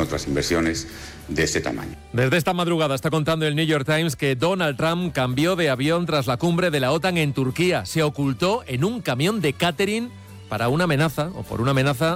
otras inversiones de este tamaño. Desde esta madrugada está contando el New York Times que Donald Trump cambió de avión tras la cumbre de la OTAN en Turquía. Se ocultó en un camión de catering para una amenaza, o por una amenaza,